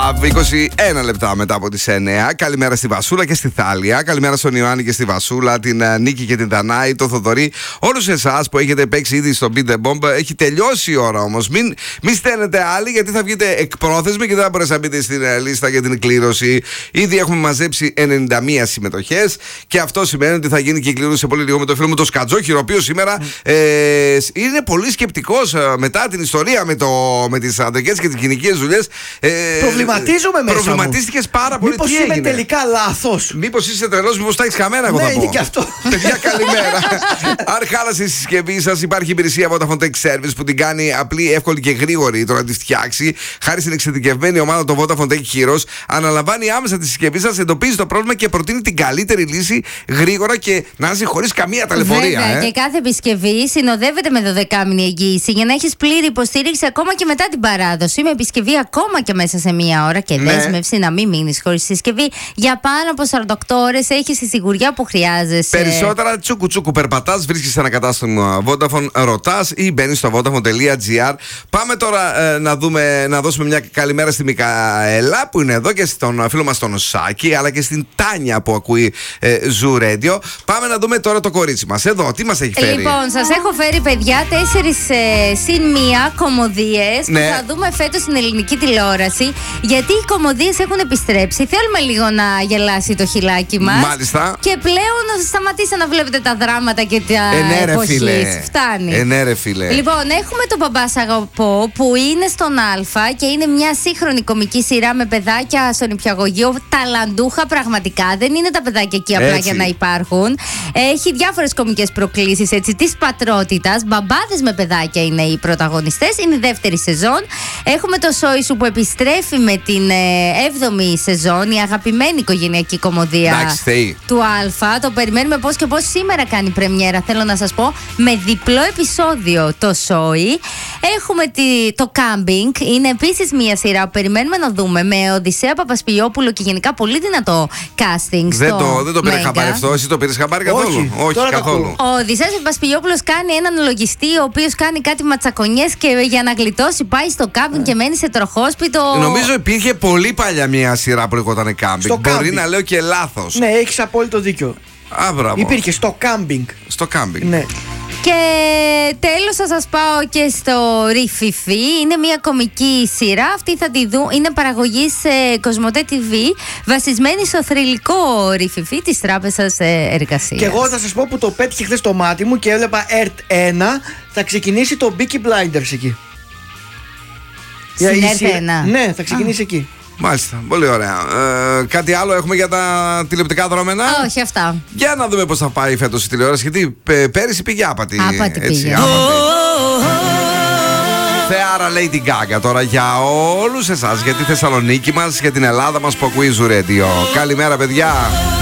Love, 21 λεπτά μετά από τις 9. Καλημέρα στη Βασούλα και στη Θάλια. Καλημέρα στον Ιωάννη και στη Βασούλα, την Νίκη και την Δανάη, τον Θοδωρή. Όλους εσάς που έχετε παίξει ήδη στο Beat the Bomb. Έχει τελειώσει η ώρα όμως. Μην στέλνετε άλλοι, γιατί θα βγείτε εκπρόθεσμοι και δεν θα μπορέσετε να μπείτε στην λίστα για την κλήρωση. Ήδη έχουμε μαζέψει 91 συμμετοχές και αυτό σημαίνει ότι θα γίνει και η κλήρωση σε πολύ λίγο με το φίλο μου τον Σκατζόχυρο, ο οποίος σήμερα είναι πολύ σκεπτικός μετά την ιστορία με τις αντρικές και τις γυναικείες δουλειές. Προβληματίζομαι μέσα. Προβληματίστηκες πάρα πολύ. Μήπως είμαι τελικά λάθος? Μήπως είσαι τρελός, μήπως τα έχεις χαμένα, εγώ θα πω. Ναι, είναι και αυτό. Παιδιά, καλημέρα. Αν χάλασε η συσκευή σας, υπάρχει υπηρεσία Vodafone Tech Service που την κάνει απλή, εύκολη και γρήγορη το να τη φτιάξει. Χάρη στην εξειδικευμένη ομάδα των Vodafone Tech Heroes, αναλαμβάνει άμεσα τη συσκευή σας, εντοπίζει το πρόβλημα και προτείνει την καλύτερη λύση γρήγορα και να ζει χωρίς καμία ταλαιπωρία. Βέβαια, και κάθε επισκευή συνοδεύεται με 12μηνη εγγύηση για να έχεις πλήρη υποστήριξη ακόμα και μετά την παράδοση. Με επισκευή ακόμα και μέσα σε μία ώρα και δέσμευση να μην μείνεις χωρίς συσκευή. Για πάνω από 48 ώρες έχεις τη σιγουριά που χρειάζεσαι. Περισσότερα τσούκου τσούκου περπατάς, βρίσκεις ένα κατάστημα Vodafone, ρωτάς ή μπαίνεις στο vodafone.gr. Πάμε τώρα να δώσουμε μια καλημέρα στη Μικαέλα που είναι εδώ και στον φίλο μας τον Σάκη, αλλά και στην Τάνια που ακούει Zoo Radio. Πάμε να δούμε τώρα το κορίτσι μας. Εδώ, τι μας έχει φέρει? Λοιπόν, σας έχω φέρει, παιδιά, 4 συν 1 κομμωδίες που θα δούμε φέτος στην ελληνική τηλεόραση. Γιατί οι κομμωδίες έχουν επιστρέψει. Θέλουμε λίγο να γελάσει το χιλάκι μας. Μάλιστα. Και πλέον να σταματήσετε να βλέπετε τα δράματα και τα εποχής. Φτάνει. Ενέρε φίλε. Λοιπόν, έχουμε τον Μπαμπά Σ' Αγαπώ που είναι στον Α και είναι μια σύγχρονη κομική σειρά με παιδάκια στο νηπιαγωγείο. Ταλαντούχα πραγματικά. Δεν είναι τα παιδάκια εκεί απλά για να υπάρχουν. Έχει διάφορες κομικές προκλήσεις της πατρότητας. Μπαμπάδες με παιδάκια είναι οι πρωταγωνιστές. Είναι η δεύτερη σεζόν. Έχουμε το Σόι Σου που επιστρέφει με την 7η σεζόν. Η αγαπημένη οικογενειακή κομμωδία του Α. Το περιμένουμε πώς και πώς. Σήμερα κάνει πρεμιέρα, θέλω να σας πω, με διπλό επεισόδιο το Σόι. Έχουμε το Κάμπινγκ. Είναι επίσης μια σειρά που περιμένουμε να δούμε με Οδυσσέα Παπασπηλιόπουλο και γενικά πολύ δυνατό casting. Δεν το πήρε χαμπάρι αυτό. Εσύ το πήρες χαμπάρι καθόλου? Όχι καθόλου. Ο Οδυσσέας Παπασπηλιόπουλος κάνει έναν λογιστή ο οποίος κάνει κάτι ματσακονιές και για να γλιτώσει πάει στο κάμπινγκ και μένει σε τροχόσπιτο. Νομίζω υπήρχε πολύ παλιά μια σειρά που λεγόταν κάμπινγκ. Μπορεί να λέω και λάθος. Ναι, έχεις απόλυτο δίκιο. Υπήρχε στο κάμπινγκ. Στο κάμπινγκ. Ναι. Και τέλος θα σας πάω και στο Ριφιφί. Είναι μια κομική σειρά. Αυτή θα τη δουν. Είναι παραγωγής Κοσμοτέ TV, βασισμένη στο θρυλικό Ριφιφί της Τράπεζας Εργασίας. Και εγώ θα σας πω που το πέτυχε χθες το μάτι μου και έβλεπα ΕΡΤ 1. Θα ξεκινήσει το Peaky Blinders εκεί. Στην ΕΡΤ 1. Ναι, θα ξεκινήσει εκεί. Μάλιστα, πολύ ωραία. Κάτι άλλο έχουμε για τα τηλεοπτικά δρόμενα? Όχι, αυτά. Για να δούμε πώς θα πάει φέτος η τηλεόραση, γιατί πέρυσι πήγε άπατη. Άπατη πήγε. Θεάρα Lady Gaga τώρα για όλους εσάς, για τη Θεσσαλονίκη μας, για την Ελλάδα μας που ακούει Zoo Radio. Καλημέρα παιδιά.